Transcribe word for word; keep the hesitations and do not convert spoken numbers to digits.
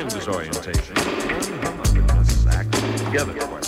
time disorientation, one hum of it was sacked together.